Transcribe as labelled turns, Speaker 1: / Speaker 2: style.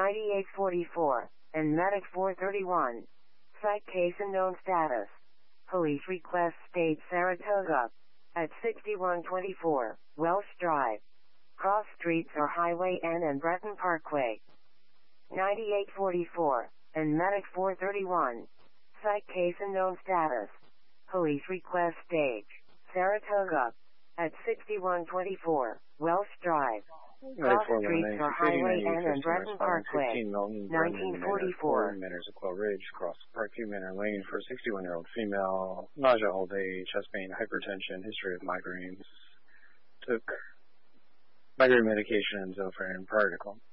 Speaker 1: 9844, and Medic 431. Psych case unknown status. Police request state Saratoga. At 6124, Welsh Drive. Cross streets are Highway N and Breton Parkway. 9844, and Medic 431. Psych case unknown status. Police request stage, Saratoga. At 6124, Welsh Drive. Cross streets are Highway N and Breton Parkway. 1944.
Speaker 2: Manners of Quail Ridge, across Parkview Manor Lane for a 61-year-old female. Nausea all day, chest pain, hypertension, history of migraines. Took migraine medication and Zofran prior to call.